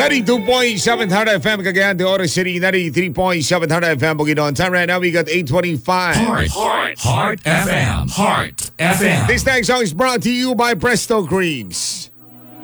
92.7 Hard FM, Cagayan de Oro City, 93.7 Hard FM, Bukidnon. Time right now, we got 8:25. Heart FM. Heart FM. This next song is brought to you by Presto Creams.